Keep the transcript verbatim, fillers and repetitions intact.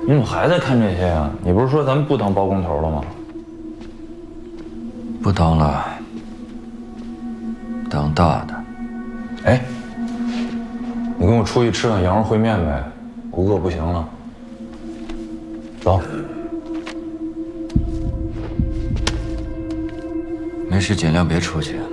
你怎么还在看这些呀？你不是说咱们不当包工头了吗？ 不当了，当大的。 哎，你跟我出去吃碗羊肉烩面呗，我饿不行了。走。 没事尽量别出去。